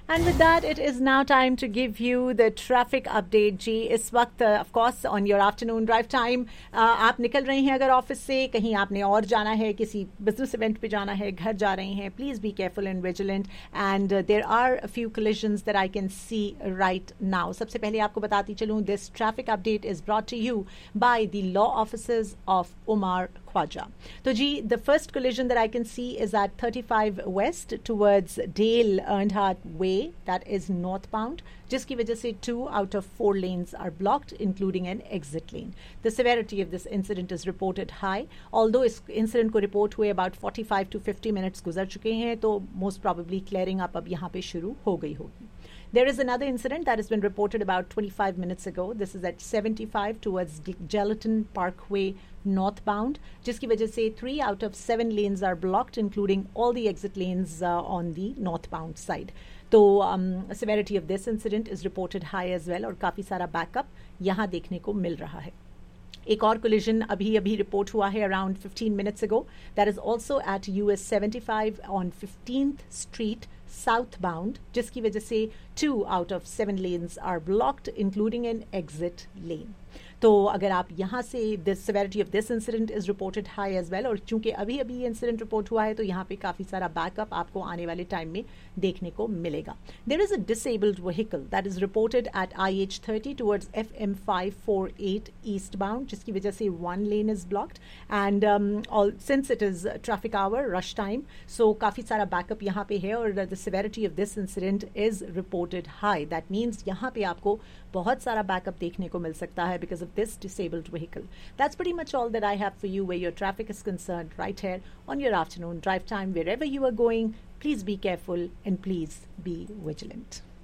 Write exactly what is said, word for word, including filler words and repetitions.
And with that, it is now time to give you the traffic update. जी इस वक्त of course on your afternoon drive time uh, आप निकल रहे हैं अगर ऑफिस से, कहीं आपने और जाना है, किसी बिजनेस इवेंट पे जाना है, घर जा रहे हैं, please be careful and vigilant. And there are a few collisions that I can see right now. सबसे पहले आपको बताती चलूं, this traffic update is brought to you by the law offices of Umar Khwaja. तो जी the first collision that I can see is at thirty-five West towards Dale Earnhardt Way, that is northbound, जिसकी वजह से two out of four lanes are blocked, including an exit lane. The severity of this incident is reported high. Although इस incident को report हुए about forty-five to fifty minutes गुजर चुके हैं, तो most probably clearing up अब यहाँ पे शुरू हो गई होगी. There is another incident that has been reported about twenty-five minutes ago. This is at seventy-five towards Gelatin Parkway northbound, जिसकी वजह से three out of seven lanes are blocked, including all the exit lanes uh, on the northbound side. तो um, severity of this incident is reported high as well, और काफ़ी सारा backup यहाँ देखने को मिल रहा है. एक और collision अभी अभी रिपोर्ट हुआ है around fifteen minutes ago. That is also at U S seventy-five on fifteenth Street southbound, जिसकी वजह से two out of seven lanes are blocked, including an exit lane. तो अगर आप यहाँ से this severity of this incident is reported high as well, और चूंकि अभी अभी इंसिडेंट रिपोर्ट हुआ है तो यहाँ पे काफ़ी सारा बैकअप आपको आने वाले टाइम में देखने को मिलेगा. There is a disabled vehicle that is reported at I H thirty towards F M five forty-eight eastbound, जिसकी वजह से one lane is blocked, and um, all since it is traffic hour rush time, so काफ़ी सारा backup यहाँ पे है, और the severity of this incident is reported high. That means यहाँ पे आपको बहुत सारा बैकअप देखने को मिल सकता है because of this disabled vehicle. That's pretty much all that I have for you where your traffic is concerned right here on your afternoon drive time. Wherever you are going, please be careful and please be vigilant.